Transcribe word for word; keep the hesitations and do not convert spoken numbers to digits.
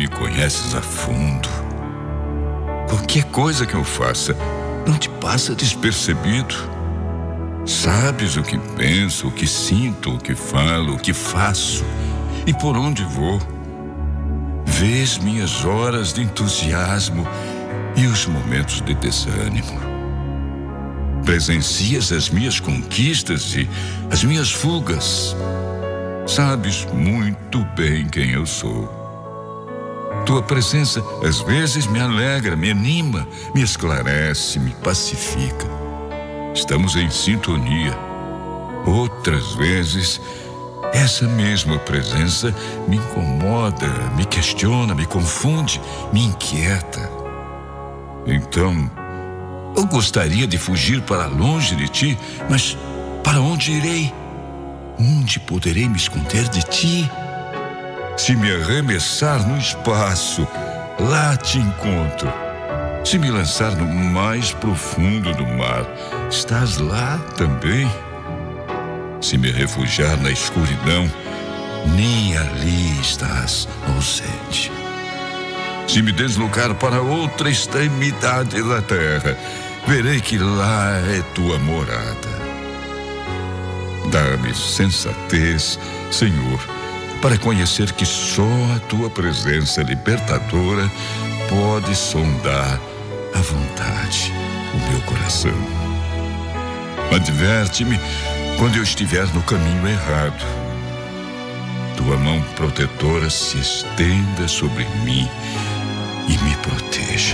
me conheces a fundo. Qualquer coisa que eu faça não te passa despercebido. Sabes o que penso, o que sinto, o que falo, o que faço e por onde vou. Vês minhas horas de entusiasmo e os momentos de desânimo. Presencias as minhas conquistas e as minhas fugas. Sabes muito bem quem eu sou. Tua presença às vezes me alegra, me anima, me esclarece, me pacifica. Estamos em sintonia. Outras vezes, essa mesma presença me incomoda, me questiona, me confunde, me inquieta. Então, eu gostaria de fugir para longe de ti, mas para onde irei? Onde poderei me esconder de ti? Se me arremessar no espaço, lá te encontro. Se me lançar no mais profundo do mar, estás lá também. Se me refugiar na escuridão, nem ali estás ausente. Se me deslocar para outra extremidade da terra, verei que lá é tua morada. Dá-me sensatez, Senhor, para conhecer que só a tua presença libertadora pode sondar à vontade o meu coração. Adverte-me quando eu estiver no caminho errado. Tua mão protetora se estenda sobre mim e me proteja.